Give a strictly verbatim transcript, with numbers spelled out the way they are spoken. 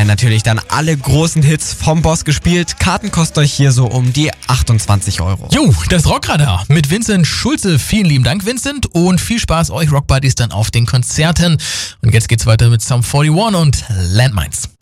werden natürlich dann alle großen Hits vom Boss gespielt. Karten kosten euch hier so um die achtundzwanzig Euro. Jo, das Rockradar mit Vincent Schulze. Vielen lieben Dank, Vincent, und viel Spaß euch Rockbuddies dann auf den Konzerten. Und jetzt geht's weiter mit Sum einundvierzig und Landmines.